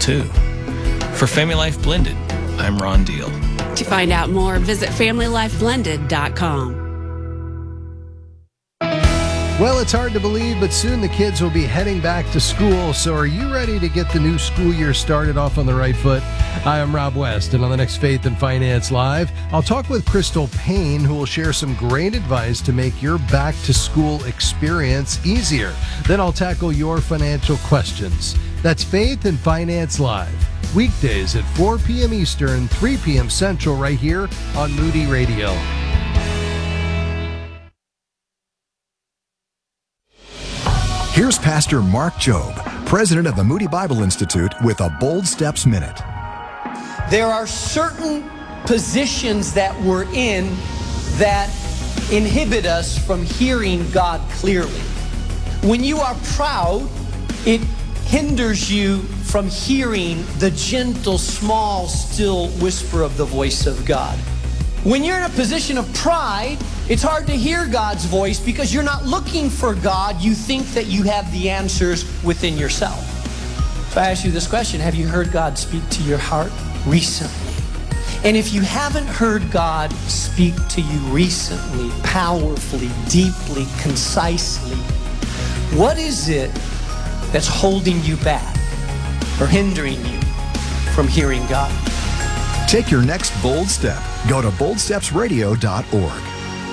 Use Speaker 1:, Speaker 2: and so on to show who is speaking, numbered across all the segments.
Speaker 1: too. For Family Life Blended, I'm Ron Deal.
Speaker 2: To find out more, visit FamilyLifeBlended.com.
Speaker 3: Well, it's hard to believe, but soon the kids will be heading back to school. So are you ready to get the new school year started off on the right foot? Hi, I'm Rob West, and on the next Faith and Finance Live, I'll talk with Crystal Payne, who will share some great advice to make your back-to-school experience easier. Then I'll tackle your financial questions. That's Faith and Finance Live, weekdays at 4 p.m. Eastern, 3 p.m. Central, right here on Moody Radio.
Speaker 4: Here's Pastor Mark Jobe, president of the Moody Bible Institute, with a Bold Steps Minute.
Speaker 5: There are certain positions that we're in that inhibit us from hearing God clearly. When you are proud, it hinders you from hearing the gentle, small, still whisper of the voice of God. When you're in a position of pride, it's hard to hear God's voice because you're not looking for God. You think that you have the answers within yourself. So I ask you this question: have you heard God speak to your heart recently? And if you haven't heard God speak to you recently, powerfully, deeply, concisely, what is it that's holding you back or hindering you from hearing God?
Speaker 4: Take your next bold step. Go to boldstepsradio.org.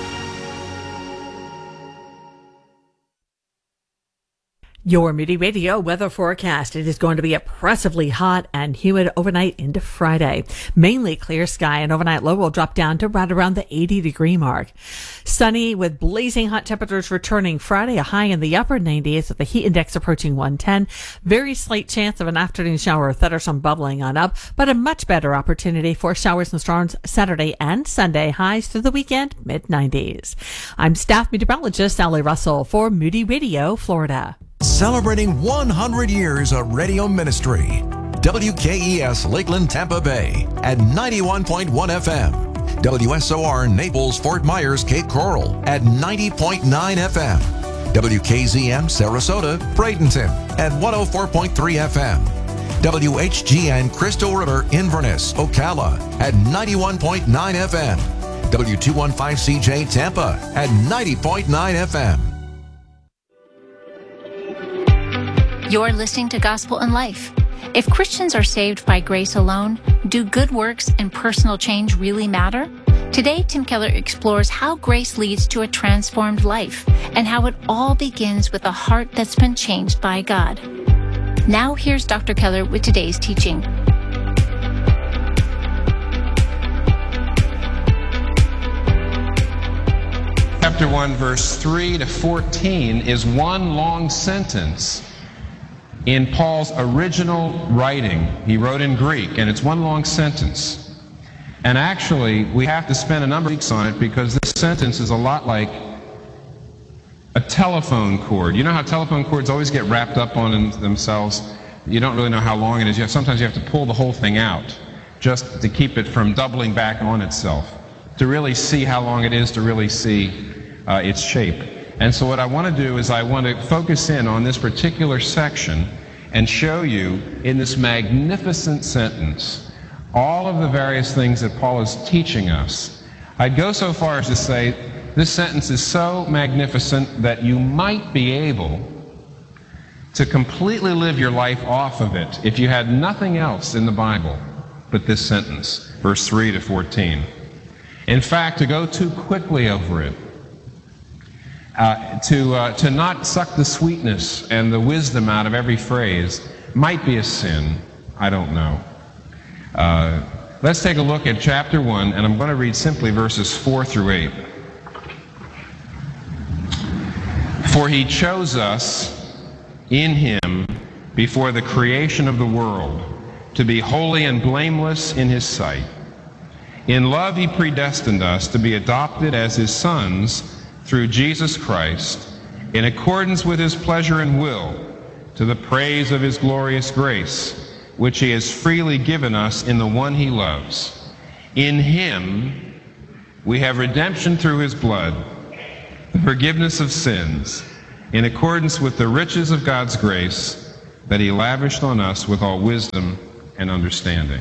Speaker 6: Your Moody Radio weather forecast. It is going to be oppressively hot and humid overnight into Friday. Mainly clear sky, and overnight low will drop down to right around the 80-degree mark. Sunny with blazing hot temperatures returning Friday, a high in the upper 90s with the heat index approaching 110. Very slight chance of an afternoon shower or thunderstorm bubbling on up, but a much better opportunity for showers and storms Saturday and Sunday. Highs through the weekend, mid-90s. I'm staff meteorologist Sally Russell for Moody Radio, Florida.
Speaker 7: Celebrating 100 years of radio ministry. WKES Lakeland, Tampa Bay at 91.1 FM. WSOR Naples, Fort Myers, Cape Coral at 90.9 FM. WKZM Sarasota, Bradenton at 104.3 FM. WHGN Crystal River, Inverness, Ocala at 91.9 FM. W215CJ Tampa at 90.9 FM.
Speaker 8: You're listening to Gospel in Life. If Christians are saved by grace alone, do good works and personal change really matter? Today, Tim Keller explores how grace leads to a transformed life and how it all begins with a heart that's been changed by God. Now, here's Dr. Keller with today's teaching.
Speaker 9: Chapter 1, verse 3 to 14 is one long sentence in Paul's original writing. He wrote in Greek, and it's one long sentence. And actually, we have to spend a number of weeks on it because this sentence is a lot like a telephone cord. You know how telephone cords always get wrapped up on themselves? You don't really know how long it is. Sometimes you have to pull the whole thing out just to keep it from doubling back on itself, to really see how long it is, to really see its shape. And so what I want to do is I want to focus in on this particular section and show you in this magnificent sentence all of the various things that Paul is teaching us. I'd go so far as to say this sentence is so magnificent that you might be able to completely live your life off of it if you had nothing else in the Bible but this sentence, verse 3 to 14. In fact, to go too quickly over it, to not suck the sweetness and the wisdom out of every phrase might be a sin. I don't know. Let's take a look at chapter 1, and I'm going to read simply verses 4 through 8. For he chose us in him before the creation of the world to be holy and blameless in his sight. In love he predestined us to be adopted as his sons through Jesus Christ, in accordance with his pleasure and will, to the praise of his glorious grace, which he has freely given us in the one he loves. In him we have redemption through his blood, the forgiveness of sins, in accordance with the riches of God's grace, that he lavished on us with all wisdom and understanding.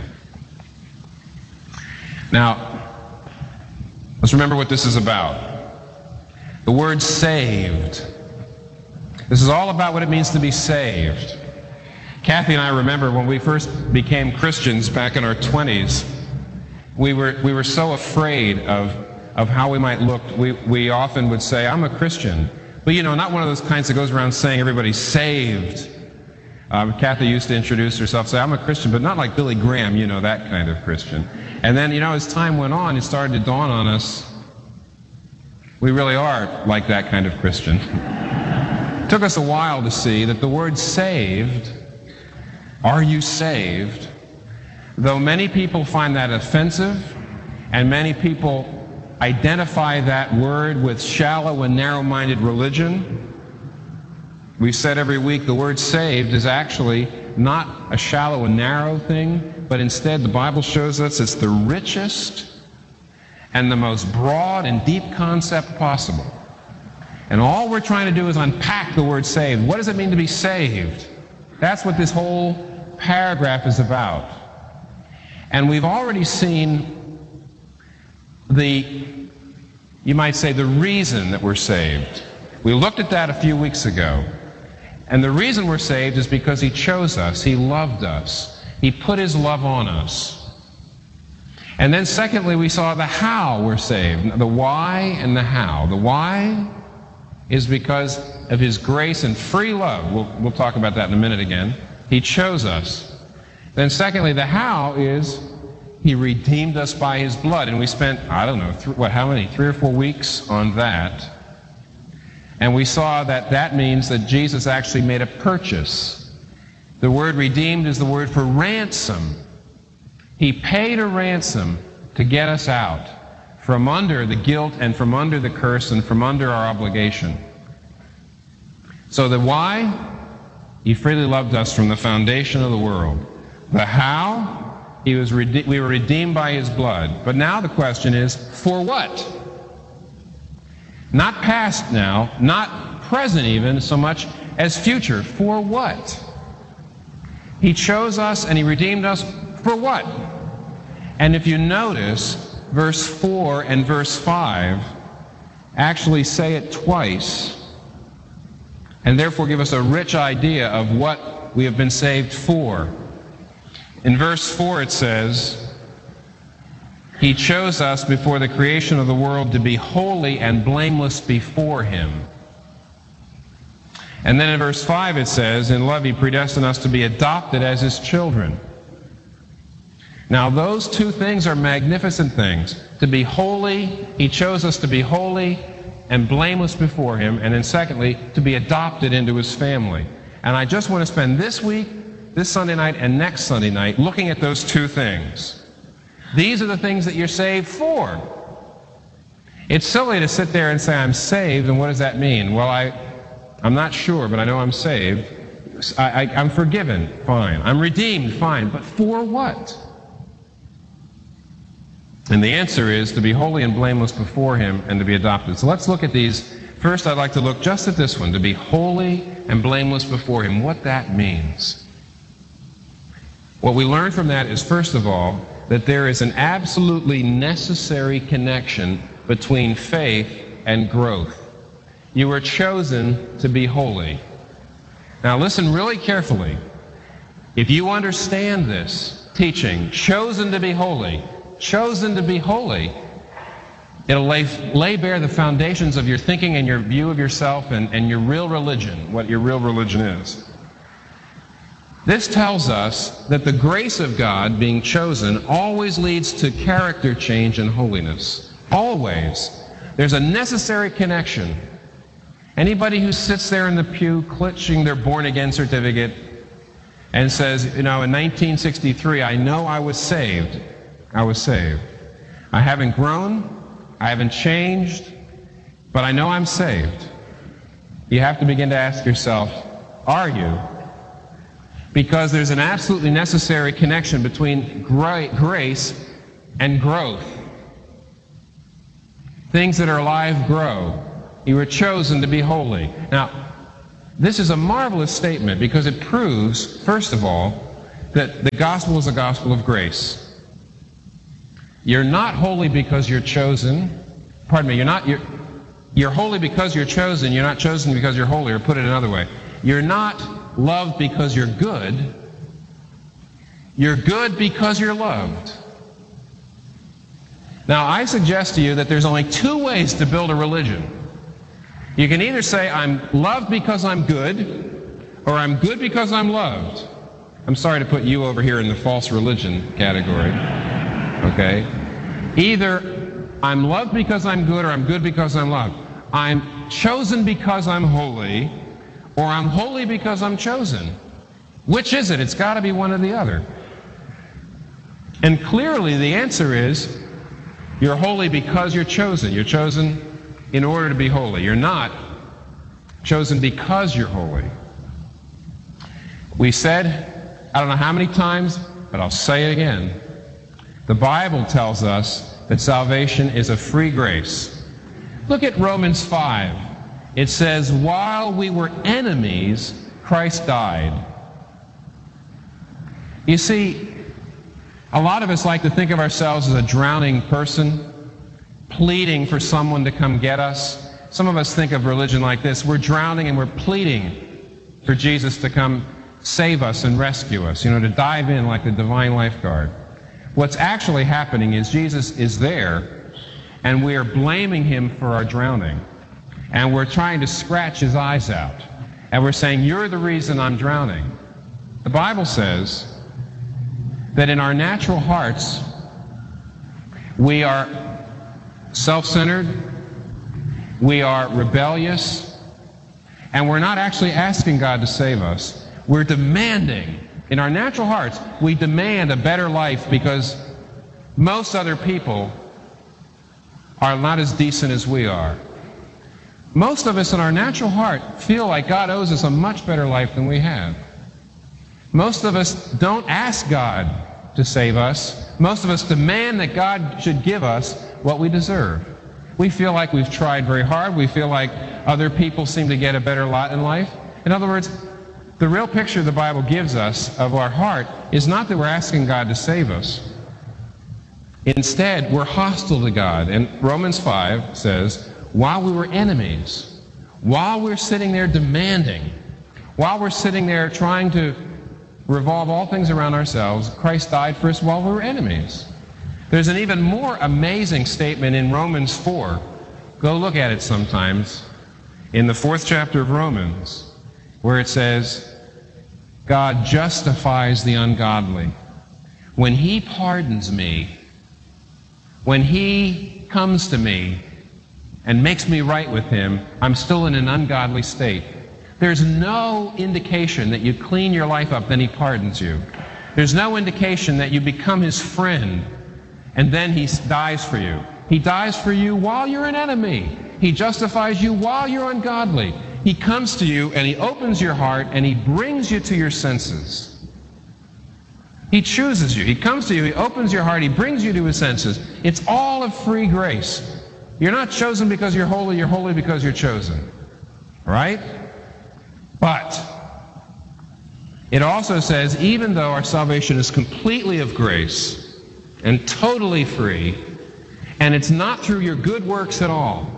Speaker 9: Now, let's remember what this is about. The word saved. This is all about what it means to be saved. Kathy and I remember when we first became Christians back in our 20s, we were so afraid of how we might look. We often would say, I'm a Christian. But you know, not one of those kinds that goes around saying everybody's saved. Kathy used to introduce herself, say, I'm a Christian, but not like Billy Graham, you know, that kind of Christian. And then, you know, as time went on, it started to dawn on us, we really are like that kind of Christian. It took us a while to see that the word saved, are you saved, though many people find that offensive, and many people identify that word with shallow and narrow-minded religion, we said every week the word saved is actually not a shallow and narrow thing, but instead the Bible shows us it's the richest and the most broad and deep concept possible. And all we're trying to do is unpack the word saved. What does it mean to be saved? That's what this whole paragraph is about. And we've already seen you might say, the reason that we're saved. We looked at that a few weeks ago. And the reason we're saved is because he chose us. He loved us. He put his love on us. And then secondly, we saw the how we're saved. The why and the how. The why is because of his grace and free love. We'll talk about that in a minute again. He chose us. Then secondly, the how is he redeemed us by his blood. And we spent, I don't know, 3 or 4 weeks on that. And we saw that that means that Jesus actually made a purchase. The word redeemed is the word for ransom. He paid a ransom to get us out from under the guilt and from under the curse and from under our obligation. So the why? He freely loved us from the foundation of the world. The how? We were redeemed by his blood. But now the question is, for what? Not past now, not present even, so much as future. For what? He chose us and he redeemed us for what? And if you notice, verse 4 and verse 5 actually say it twice, and therefore give us a rich idea of what we have been saved for. In verse 4 it says, he chose us before the creation of the world to be holy and blameless before him. And then in verse 5 it says, in love he predestined us to be adopted as his children. Now those two things are magnificent things. To be holy, he chose us to be holy and blameless before him. And then secondly, to be adopted into his family. And I just want to spend this week, this Sunday night and next Sunday night, looking at those two things. These are the things that you're saved for. It's silly to sit there and say, I'm saved, and what does that mean? Well, I'm not sure, but I know I'm saved. I'm forgiven, fine. I'm redeemed, fine. But for what? And the answer is to be holy and blameless before him and to be adopted. So let's look at these. First, I'd like to look just at this one, to be holy and blameless before him, what that means. What we learn from that is, first of all, that there is an absolutely necessary connection between faith and growth. You were chosen to be holy. Now listen really carefully. If you understand this teaching, chosen to be holy, it'll lay bare the foundations of your thinking and your view of yourself and your real religion, what your real religion is. This tells us that the grace of God, being chosen, always leads to character change and holiness. Always. There's a necessary connection. Anybody who sits there in the pew clutching their born-again certificate and says, you know, in 1963, I know I was saved. I was saved. I haven't grown, I haven't changed, but I know I'm saved. You have to begin to ask yourself, are you? Because there's an absolutely necessary connection between grace and growth. Things that are alive grow. You were chosen to be holy. Now, This is a marvelous statement because it proves, first of all, that the gospel is a gospel of grace. You're not holy because you're chosen. Pardon me, you're holy because you're chosen. You're not chosen because you're holy, or put it another way. You're not loved because you're good. You're good because you're loved. Now, I suggest to you that there's only two ways to build a religion. You can either say, I'm loved because I'm good, or I'm good because I'm loved. I'm sorry to put you over here in the false religion category. Okay? Either I'm loved because I'm good, or I'm good because I'm loved. I'm chosen because I'm holy, or I'm holy because I'm chosen. Which is it? It's got to be one or the other. And clearly the answer is, you're holy because you're chosen. You're chosen in order to be holy. You're not chosen because you're holy. We said, I don't know how many times, but I'll say it again. The Bible tells us that salvation is a free grace. Look at Romans 5. It says, while we were enemies, Christ died. You see, a lot of us like to think of ourselves as a drowning person, pleading for someone to come get us. Some of us think of religion like this. We're drowning and we're pleading for Jesus to come save us and rescue us, to dive in like the divine lifeguard. What's actually happening is Jesus is there, and we are blaming him for our drowning. And we're trying to scratch his eyes out. And we're saying, you're the reason I'm drowning. The Bible says that in our natural hearts, we are self-centered, we are rebellious, and we're not actually asking God to save us. We're demanding, in our natural hearts, we demand a better life because most other people are not as decent as we are. Most of us in our natural heart feel like God owes us a much better life than we have. Most of us don't ask God to save us. Most of us demand that God should give us what we deserve. We feel like we've tried very hard. We feel like other people seem to get a better lot in life. In other words, the real picture the Bible gives us of our heart is not that we're asking God to save us. Instead, we're hostile to God. And Romans 5 says, while we were enemies, while we're sitting there demanding, while we're sitting there trying to revolve all things around ourselves, Christ died for us while we were enemies. There's an even more amazing statement in Romans 4. Go look at it sometimes. In the 4th chapter of Romans, where it says, God justifies the ungodly. When he pardons me, when he comes to me and makes me right with him, I'm still in an ungodly state. There's no indication that you clean your life up, then he pardons you. There's no indication that you become his friend, and then he dies for you. He dies for you while you're an enemy. He justifies you while you're ungodly. He comes to you and he opens your heart and he brings you to your senses. He chooses you. He comes to you, he opens your heart, he brings you to his senses. It's all of free grace. You're not chosen because you're holy because you're chosen. Right? But it also says, even though our salvation is completely of grace and totally free, and it's not through your good works at all,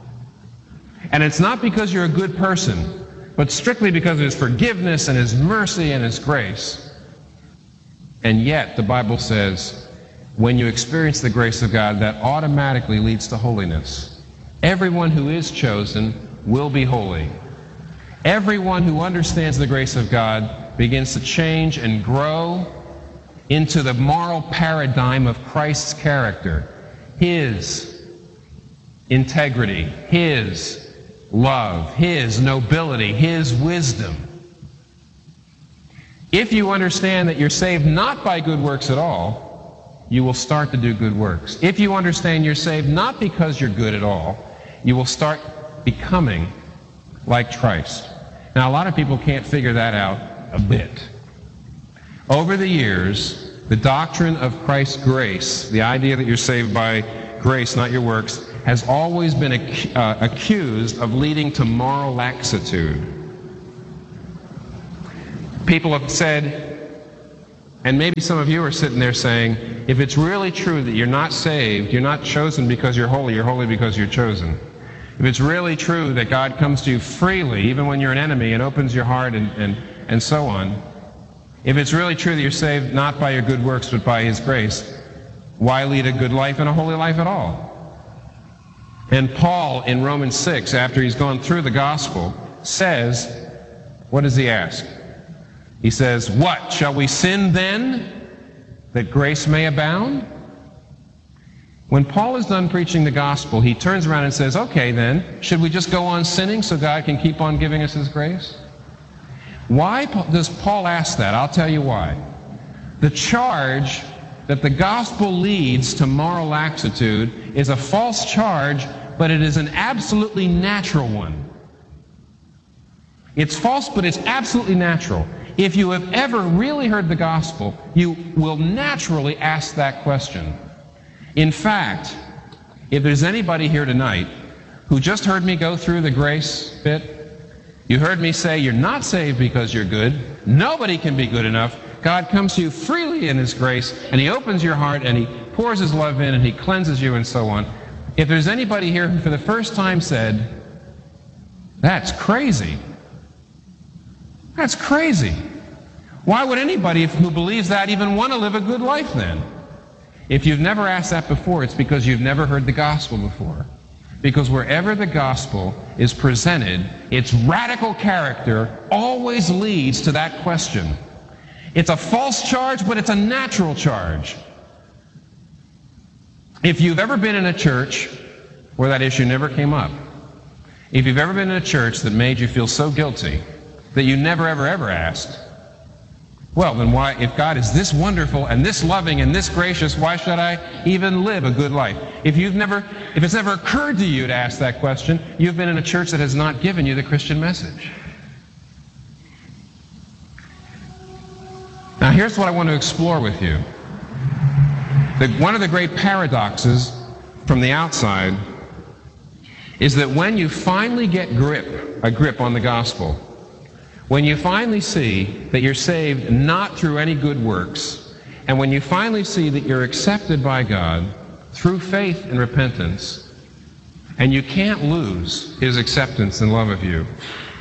Speaker 9: and it's not because you're a good person, but strictly because of his forgiveness and his mercy and his grace. And yet, the Bible says, when you experience the grace of God, that automatically leads to holiness. Everyone who is chosen will be holy. Everyone who understands the grace of God begins to change and grow into the moral paradigm of Christ's character. His integrity, his love, his nobility, his wisdom. If you understand that you're saved not by good works at all, you will start to do good works. If you understand you're saved not because you're good at all, you will start becoming like Christ. Now, a lot of people can't figure that out a bit. Over the years, the doctrine of Christ's grace, the idea that you're saved by grace, not your works, has always been accused of leading to moral laxitude. People have said, and maybe some of you are sitting there saying, if it's really true that you're not saved, you're not chosen because you're holy because you're chosen. If it's really true that God comes to you freely, even when you're an enemy, and opens your heart and so on, if it's really true that you're saved not by your good works but by His grace, why lead a good life and a holy life at all? And Paul in Romans 6, after he's gone through the gospel, says, what does he ask? He says, what? Shall we sin then that grace may abound? When Paul is done preaching the gospel, he turns around and says, okay then, should we just go on sinning so God can keep on giving us His grace? Why does Paul ask that? I'll tell you why. The charge that the gospel leads to moral laxitude is a false charge, but it is an absolutely natural one. It's false, but it's absolutely natural. If you have ever really heard the gospel, you will naturally ask that question. In fact, if there's anybody here tonight who just heard me go through the grace bit, you heard me say you're not saved because you're good, nobody can be good enough, God comes to you freely in His grace, and He opens your heart, and He pours His love in, and He cleanses you, and so on. If there's anybody here who for the first time said, that's crazy. That's crazy. Why would anybody who believes that even want to live a good life then? If you've never asked that before, it's because you've never heard the gospel before. Because wherever the gospel is presented, its radical character always leads to that question. It's a false charge, but it's a natural charge. If you've ever been in a church where that issue never came up, if you've ever been in a church that made you feel so guilty that you never, ever asked, well, then why, if God is this wonderful and this loving and this gracious, why should I even live a good life? If it's never occurred to you to ask that question, you've been in a church that has not given you the Christian message. Now, here's what I want to explore with you. One of the great paradoxes from the outside is that when you finally get a grip on the gospel, when you finally see that you're saved not through any good works, and when you finally see that you're accepted by God through faith and repentance, and you can't lose His acceptance and love of you,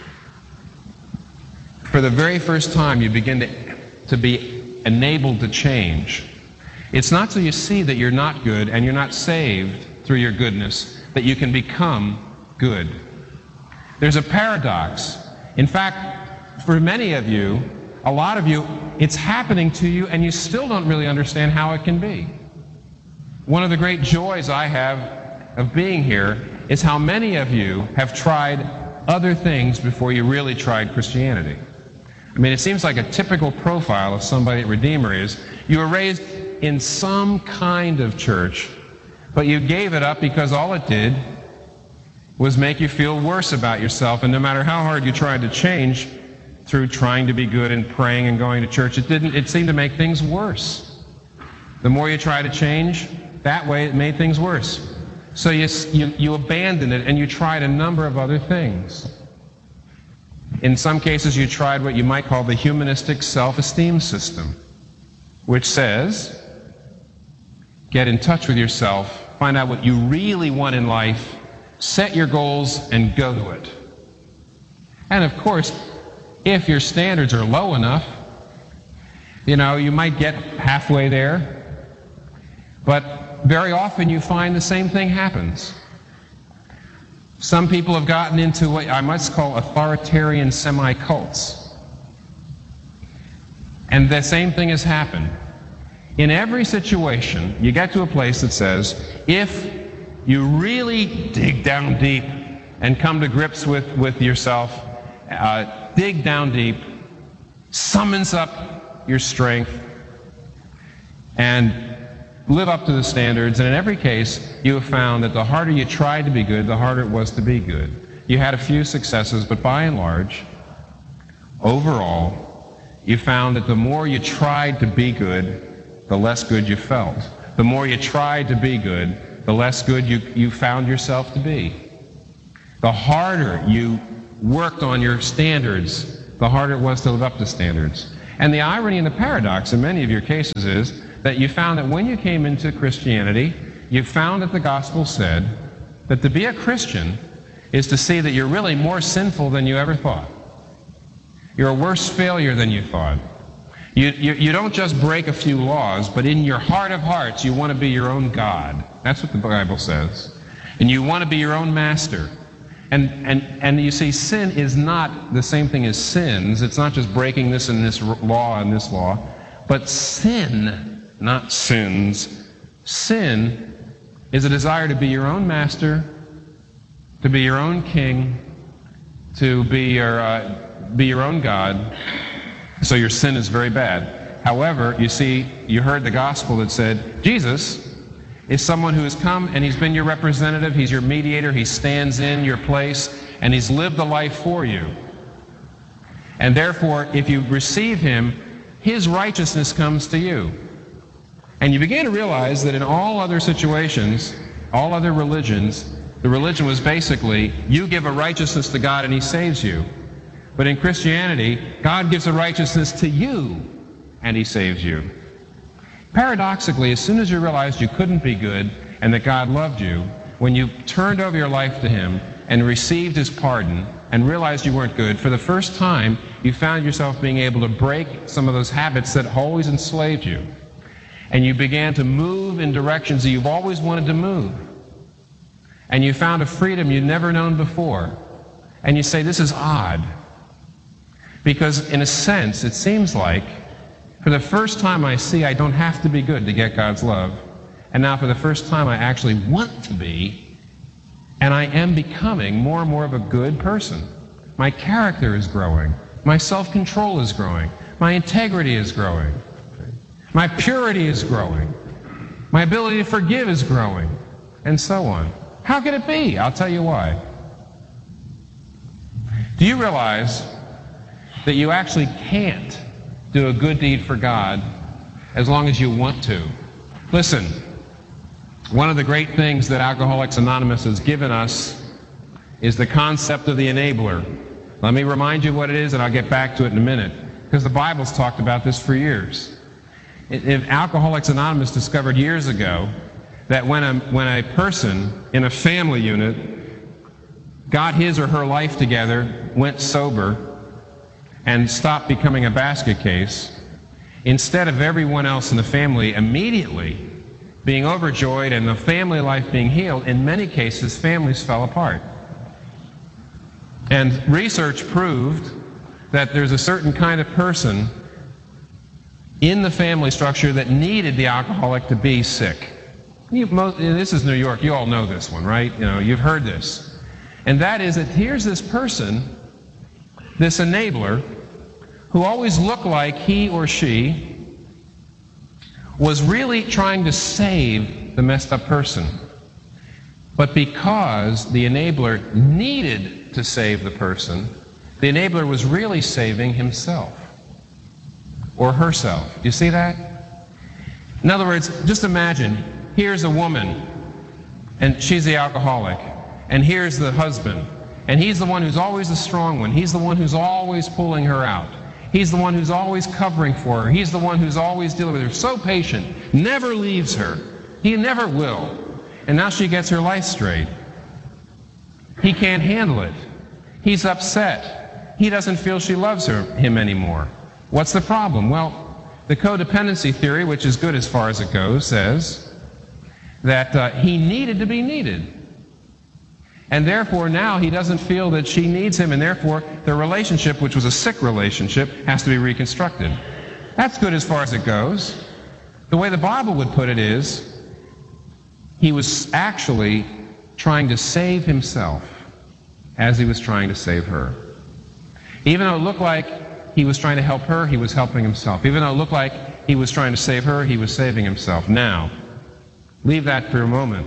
Speaker 9: for the very first time you begin to be enabled to change. It's not till you see that you're not good and you're not saved through your goodness that you can become good. There's a paradox. In fact, for many of you, a lot of you, it's happening to you and you still don't really understand how it can be. One of the great joys I have of being here is how many of you have tried other things before you really tried Christianity. I mean, it seems like a typical profile of somebody at Redeemer is you were raised in some kind of church, but you gave it up because all it did was make you feel worse about yourself, and no matter how hard you tried to change through trying to be good and praying and going to church, it seemed to make things worse. The more you try to change, that way it made things worse. So you abandoned it and you tried a number of other things. In some cases you tried what you might call the humanistic self-esteem system, which says, get in touch with yourself, find out what you really want in life, set your goals, and go to it. And of course, if your standards are low enough, you might get halfway there, but very often you find the same thing happens. Some people have gotten into what I must call authoritarian semi-cults. And the same thing has happened. In every situation, you get to a place that says, if you really dig down deep and come to grips with yourself, dig down deep, summons up your strength, and live up to the standards. And in every case, you have found that the harder you tried to be good, the harder it was to be good. You had a few successes, but by and large, overall, you found that the more you tried to be good, the less good you felt. The more you tried to be good, the less good you found yourself to be. The harder you worked on your standards, the harder it was to live up to standards. And the irony and the paradox in many of your cases is that you found that when you came into Christianity, you found that the gospel said that to be a Christian is to see that you're really more sinful than you ever thought. You're a worse failure than you thought. You don't just break a few laws, but in your heart of hearts, you want to be your own God. That's what the Bible says. And you want to be your own master. And you see, sin is not the same thing as sins. It's not just breaking this and this law and this law. But sin, not sins, sin is a desire to be your own master, to be your own king, to be your own God. So your sin is very bad. However, you see, you heard the gospel that said, Jesus is someone who has come and he's been your representative, he's your mediator, he stands in your place, and he's lived the life for you. And therefore, if you receive him, his righteousness comes to you. And you begin to realize that in all other situations, all other religions, the religion was basically, you give a righteousness to God and he saves you. But in Christianity, God gives a righteousness to you, and he saves you. Paradoxically, as soon as you realized you couldn't be good and that God loved you, when you turned over your life to him and received his pardon and realized you weren't good, for the first time, you found yourself being able to break some of those habits that always enslaved you. And you began to move in directions that you've always wanted to move. And you found a freedom you'd never known before. And you say, this is odd. Because in a sense, it seems like, for the first time I see I don't have to be good to get God's love. And now for the first time I actually want to be, and I am becoming more and more of a good person. My character is growing. My self-control is growing. My integrity is growing. My purity is growing. My ability to forgive is growing. And so on. How can it be? I'll tell you why. Do you realize that you actually can't do a good deed for God as long as you want to? Listen, one of the great things that Alcoholics Anonymous has given us is the concept of the enabler. Let me remind you what it is, and I'll get back to it in a minute, because the Bible's talked about this for years. Alcoholics Anonymous discovered years ago that when a person in a family unit got his or her life together, went sober, and stopped becoming a basket case, instead of everyone else in the family immediately being overjoyed and the family life being healed, in many cases families fell apart. And research proved that there's a certain kind of person in the family structure that needed the alcoholic to be sick. This is New York, you all know this one, right? You know, you've heard this. And that is that here's this person, this enabler, who always looked like he or she was really trying to save the messed up person. But because the enabler needed to save the person, the enabler was really saving himself or herself. You see that? In other words, just imagine, here's a woman, and she's the alcoholic, and here's the husband, and he's the one who's always the strong one. He's the one who's always pulling her out. He's the one who's always covering for her. He's the one who's always dealing with her. So patient, never leaves her. He never will. And now she gets her life straight. He can't handle it. He's upset. He doesn't feel she loves him anymore. What's the problem? Well, the codependency theory, which is good as far as it goes, says that he needed to be needed. And therefore now he doesn't feel that she needs him, and therefore the relationship, which was a sick relationship, has to be reconstructed. That's good as far as it goes. The way the Bible would put it is, he was actually trying to save himself as he was trying to save her. Even though it looked like he was trying to help her, he was helping himself. Even though it looked like he was trying to save her, he was saving himself. Now, leave that for a moment.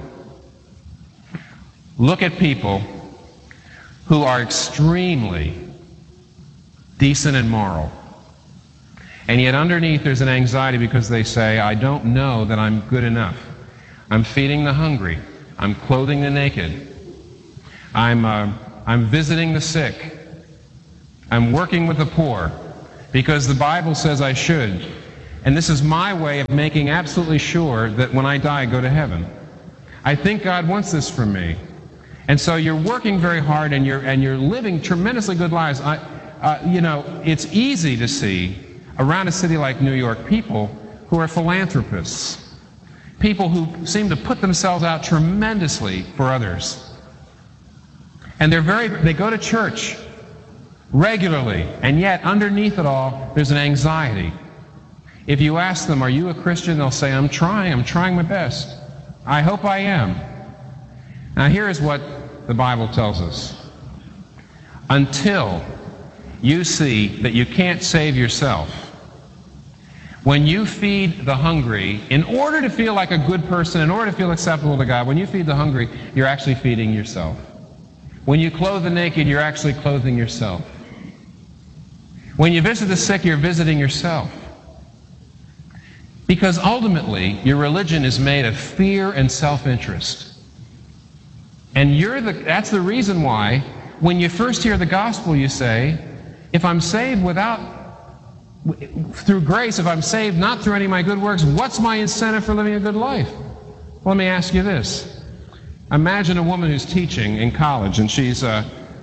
Speaker 9: Look at people who are extremely decent and moral. And yet underneath there's an anxiety because they say, I don't know that I'm good enough. I'm feeding the hungry. I'm clothing the naked. I'm visiting the sick. I'm working with the poor because the Bible says I should. And this is my way of making absolutely sure that when I die, I go to heaven. I think God wants this for me. And so you're working very hard and you're living tremendously good lives. It's easy to see around a city like New York people who are philanthropists, people who seem to put themselves out tremendously for others. And they go to church regularly, and yet underneath it all, there's an anxiety. If you ask them, are you a Christian? They'll say, I'm trying my best. I hope I am. Now here is what the Bible tells us. Until you see that you can't save yourself, when you feed the hungry, in order to feel like a good person, in order to feel acceptable to God, when you feed the hungry, you're actually feeding yourself. When you clothe the naked, you're actually clothing yourself. When you visit the sick, you're visiting yourself. Because ultimately, your religion is made of fear and self-interest. And that's the reason why, when you first hear the gospel, you say, if I'm saved through grace, if I'm saved not through any of my good works, what's my incentive for living a good life? Well, let me ask you this. Imagine a woman who's teaching in college, and she's an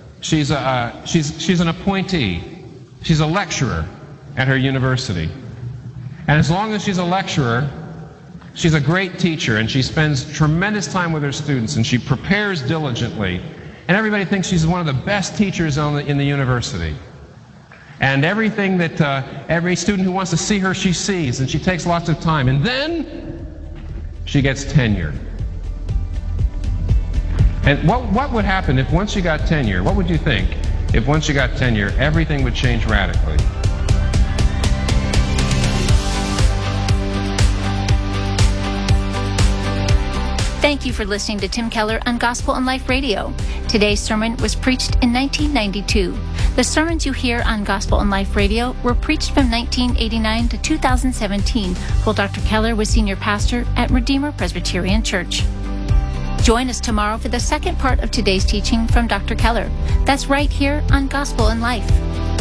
Speaker 9: appointee. She's a lecturer at her university. And as long as she's a lecturer, she's a great teacher, and she spends tremendous time with her students, and she prepares diligently. And everybody thinks she's one of the best teachers in the university. And everything that every student who wants to see her, she sees, and she takes lots of time. And then she gets tenure. And what would happen if once you got tenure, what would you think if once you got tenure, everything would change radically?
Speaker 8: Thank you for listening to Tim Keller on Gospel and Life Radio. Today's sermon was preached in 1992. The sermons you hear on Gospel and Life Radio were preached from 1989 to 2017, while Dr. Keller was senior pastor at Redeemer Presbyterian Church. Join us tomorrow for the second part of today's teaching from Dr. Keller. That's right here on Gospel and Life.